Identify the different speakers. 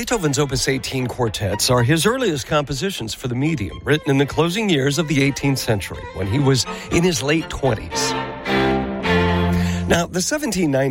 Speaker 1: Beethoven's Opus 18 quartets are his earliest compositions for the medium, written in the closing years of the 18th century when he was in his late 20s. Now, the 1790